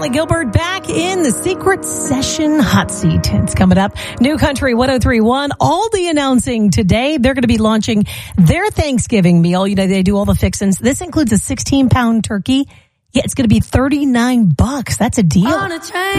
Allie Gilbert back in the Secret Session hot seat. It's coming up. New Country 103.1. Aldi announcing today they're going to be launching their Thanksgiving meal. You know, they do all the fixins. This includes a 16-pound turkey. Yeah, it's going to be $39. That's a deal.